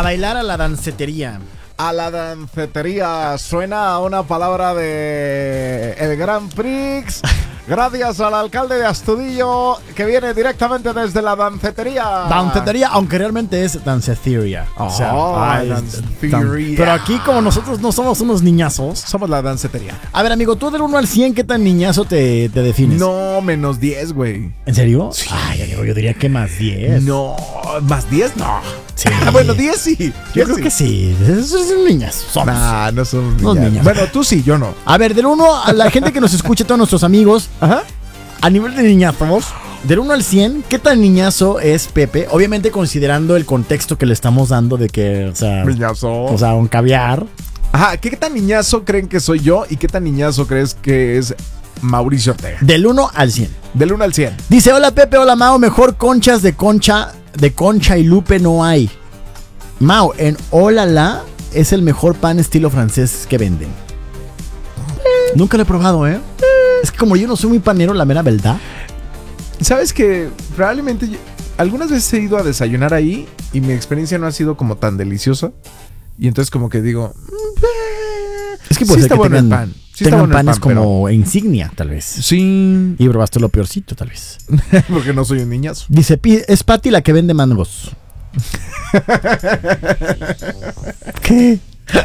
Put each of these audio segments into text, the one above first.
bailar a la dancetería. A la dancetería suena a una palabra de el Grand Prix. Gracias al alcalde de Astudillo, que viene directamente desde la dancetería. Dancetería, aunque realmente es dancetería. Dancetería. Pero aquí, como nosotros no somos unos niñazos, somos la dancetería. A ver, amigo, tú del 1 al 100, ¿qué tan niñazo te defines? No, menos 10, güey. ¿En serio? Sí. Ay, amigo, yo diría que más 10. No, más 10 no. Sí. Bueno, 10 sí. Yo creo que sí. Esos son niñas. Somos. Nah, no somos Los niñas. niñas. Bueno, tú sí, yo no. A ver, del 1 a la gente que nos escucha, todos nuestros amigos. Ajá. A nivel de niñazos, del 1 al 100, ¿qué tan niñazo es Pepe? Obviamente considerando el contexto que le estamos dando de que, o sea, niñazo. O sea, un caviar. Ajá, ¿qué tan niñazo creen que soy yo y qué tan niñazo crees que es Mauricio Ortega? Del 1 al 100. Del 1 al 100. Dice, hola Pepe, hola Mao, mejor conchas de concha y lupe no hay. Mao, en Olala es el mejor pan estilo francés que venden. Nunca lo he probado, ¿eh? Es que como yo no soy muy panero, la mera verdad. ¿Sabes que probablemente algunas veces he ido a desayunar ahí y mi experiencia no ha sido como tan deliciosa? Y entonces como que digo... Es que puede ser está que bueno tengan, el pan. Sí tengan está bueno panes el pan, como insignia, tal vez. Sí. Y probaste lo peorcito, tal vez. Porque no soy un niñazo. Dice, es Patty la que vende mangos. ¿Qué?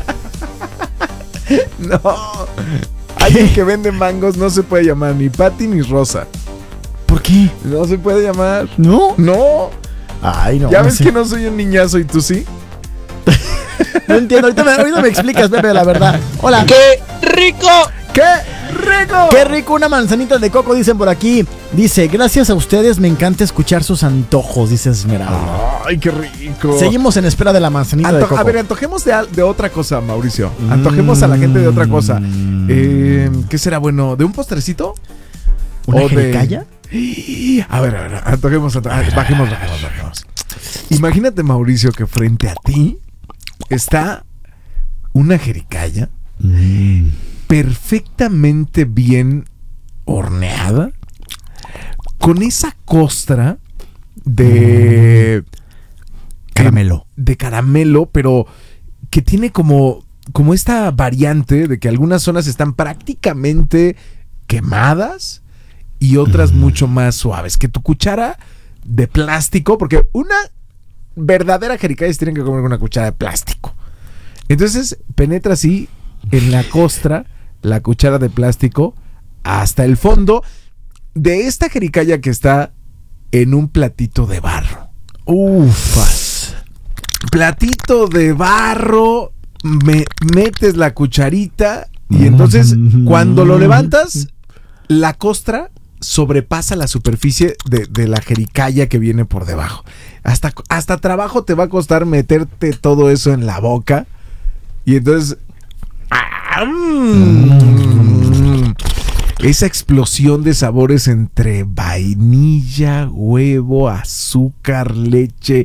No. Alguien que vende mangos no se puede llamar ni Patty ni Rosa. ¿Por qué? No se puede llamar. ¿No? No. Ay, no. ¿Ya ves que no soy un niñazo y tú sí? No entiendo. Ahorita me explicas, Pepe, la verdad. Hola. ¡Qué rico! ¡Qué rico! ¡Qué rico! Una manzanita de coco, dicen por aquí. Dice, gracias a ustedes me encanta escuchar sus antojos, dice Esmeralda. ¡Ay, qué rico! Seguimos en espera de la manzanita de coco. A ver, antojemos de otra cosa, Mauricio. Antojemos a la gente de otra cosa. ¿Qué será bueno? ¿De un postrecito? ¿Una jericaya? A ver, antojemos. Bajemos. Imagínate, Mauricio, que frente a ti está una jericaya perfectamente bien horneada, con esa costra de caramelo. De caramelo, pero que tiene como esta variante de que algunas zonas están prácticamente quemadas y otras mucho más suaves. Que tu cuchara de plástico, porque una verdadera jericaya tiene que comer con una cuchara de plástico. Entonces penetra así en la costra la cuchara de plástico hasta el fondo de esta jericaya que está en un platito de barro. Ufas. Platito de barro, metes la cucharita y entonces cuando lo levantas, la costra sobrepasa la superficie de la jericaya que viene por debajo. Hasta trabajo te va a costar meterte todo eso en la boca. Y entonces... esa explosión de sabores entre vainilla, huevo, azúcar, leche.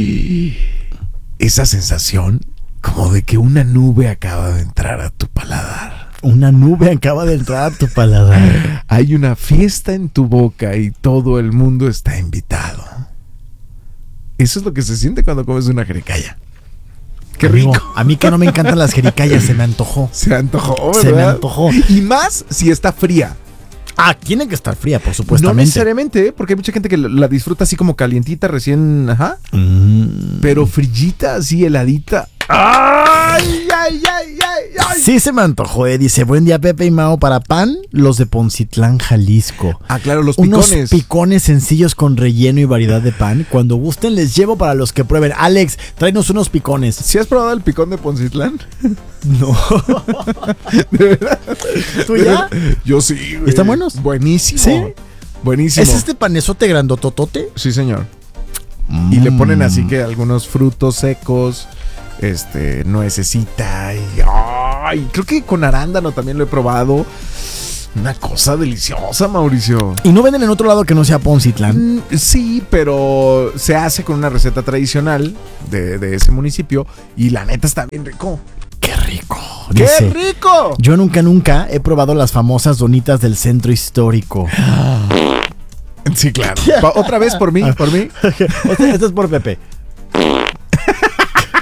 Esa sensación como de que una nube acaba de entrar a tu paladar. Una nube acaba de entrar a tu paladar. Hay una fiesta en tu boca y todo el mundo está invitado. Eso es lo que se siente cuando comes una jericaya. ¡Qué Amigo, rico! A mí que no me encantan las jericayas, se me antojó. Se antojó, ¿verdad? Se me antojó. Y más si está fría. Ah, tiene que estar fría, por supuesto. No necesariamente, porque hay mucha gente que la disfruta así como calientita, recién, pero frillita, así heladita. ¡Ay, ay, ay, ay, ay! Sí se me antojó, dice, buen día Pepe y Mao, para pan, los de Poncitlán, Jalisco. Ah, claro, los Unos picones. picones sencillos con relleno y variedad de pan. Cuando gusten les llevo para los que prueben. Alex, tráenos unos picones. ¿Sí has probado el picón de Poncitlán? No. ¿De verdad? ¿Tú ya? Yo sí, güey. ¿Están buenos? Buenísimo. ¿Sí? Buenísimo. ¿Es este panezote grandototote? Sí, señor. Y le ponen así que algunos frutos secos, nuececita y ay, creo que con arándano también lo he probado. Una cosa deliciosa, Mauricio. ¿Y no venden en otro lado que no sea Poncitlán? Sí, pero se hace con una receta tradicional de ese municipio y la neta está bien rico. ¡Qué rico! ¡Qué Dice, rico! yo nunca he probado las famosas donitas del centro histórico. Sí, claro. Otra vez por mí, por mí. Esto es por Pepe.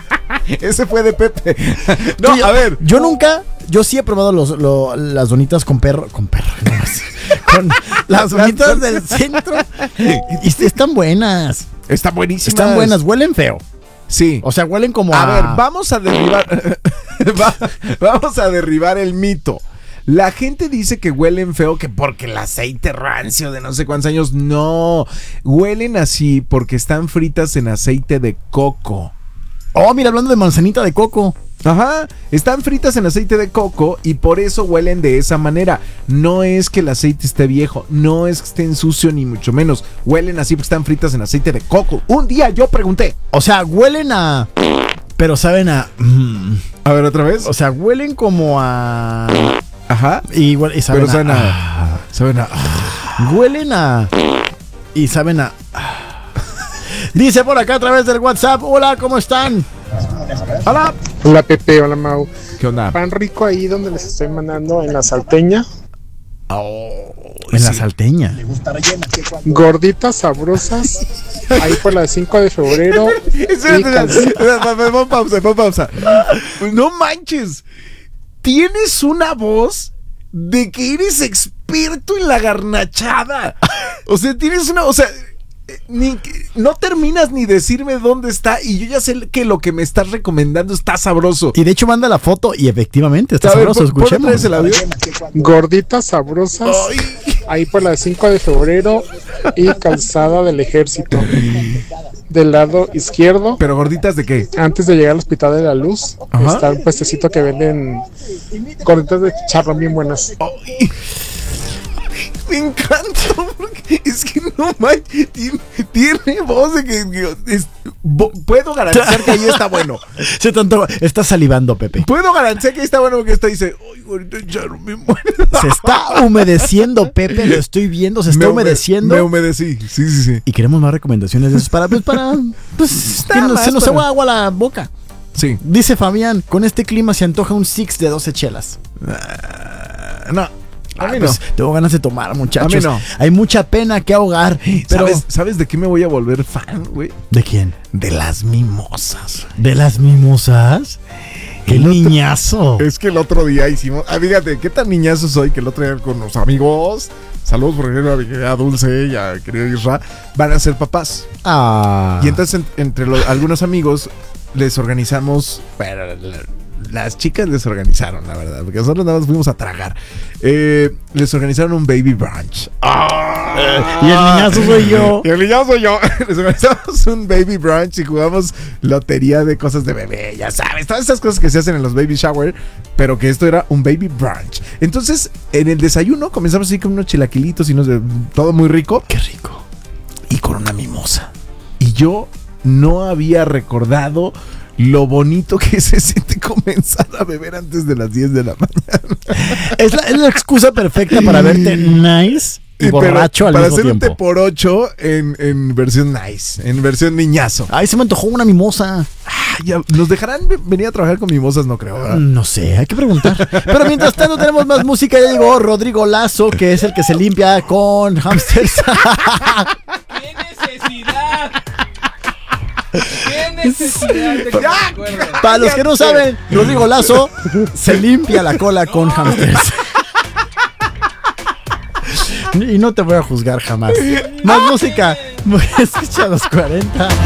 Ese fue de Pepe. No, Sí, a ver. Yo sí he probado las donitas con perro, con las donitas del centro. Y están buenas. Están buenísimas. Están buenas, huelen feo. Sí. O sea, huelen como A ver, vamos a derribar. Vamos a derribar el mito. La gente dice que huelen feo que porque el aceite rancio de no sé cuántos años. No. Huelen así porque están fritas en aceite de coco. Oh, mira, hablando de manzanita de coco. Ajá, están fritas en aceite de coco y por eso huelen de esa manera. No es que el aceite esté viejo, no es que esté sucio ni mucho menos. Huelen así porque están fritas en aceite de coco. Un día yo pregunté. O sea, huelen a... Pero saben a... A ver, otra vez. O sea, huelen como a... Ajá. Y saben pero saben a... Huelen a... Y saben a... Dice por acá a través del WhatsApp. Hola, ¿cómo están? Hola. Hola Pepe, hola Mau. ¿Qué onda? Pan rico ahí donde les estoy mandando en la salteña. En la salteña. Gorditas sabrosas. Ahí por la 5 de febrero. Pon pausa. No manches. Tienes una voz de que eres experto en la garnachada. O sea, tienes una... O sea... no terminas ni decirme dónde está y yo ya sé que lo que me estás recomendando está sabroso. Y de hecho manda la foto y efectivamente está sabroso, escuchemos. El audio. Gorditas sabrosas. Ay. Ahí por la 5 de febrero y calzada del ejército. Del lado izquierdo. ¿Pero gorditas de qué? Antes de llegar al Hospital de la Luz. Ajá. Está un puestecito que venden gorditas de chicharrón bien buenas. Ay. Me encanta porque es que no manches, tiene voz de que puedo garantizar que ahí está bueno. Está salivando, Pepe. Puedo garantizar que ahí está bueno porque esta dice, ay, ahorita echaron mi muerte. Se está humedeciendo, Pepe, lo estoy viendo, se está humedeciendo. Me humedecí, sí. Y queremos más recomendaciones de esos para que se nos haga agua a la boca. Sí. Dice Fabián, con este clima se antoja un six de 12 chelas. No. A mí no. Pues, tengo ganas de tomar, muchachos. A mí no. Hay mucha pena que ahogar. Pero... ¿Sabes de qué me voy a volver fan, güey? ¿De quién? De las mimosas. ¿De las mimosas? ¡Qué niñazo! Es que el otro día hicimos... fíjate, qué tan niñazo soy que el otro día con los amigos... Saludos por ejemplo a mi querida Dulce y a querido Isra. Van a ser papás. Ah. Y entonces entre algunos amigos les organizamos... Las chicas les organizaron, la verdad, porque nosotros nada más fuimos a tragar. Les organizaron un baby brunch. Y el niñazo soy yo. Y el niñazo soy yo. Les organizamos un baby brunch y jugamos lotería de cosas de bebé, ya sabes, todas esas cosas que se hacen en los baby shower, pero que esto era un baby brunch. Entonces, en el desayuno comenzamos así con unos chilaquilitos y todo muy rico. Qué rico. Y con una mimosa. Y yo no había recordado lo bonito que se siente comenzar a beber antes de las 10 de la mañana. Es la excusa perfecta para verte nice y borracho al mismo tiempo. Para hacer un té por 8 en versión nice, en versión niñazo. Ay, se me antojó una mimosa. Ya, ¿nos dejarán venir a trabajar con mimosas? No creo, ¿verdad? No sé, hay que preguntar. Pero mientras tanto tenemos más música. Ya llegó Rodrigo Lazo, que es el que se limpia con hamsters. ¡Qué necesidad! ¡Qué necesidad de que me acuerdo! Para los que no saben, Rodrigo Lazo se limpia la cola con hamsters. Y no te voy a juzgar jamás. Más música. Escucha los 40.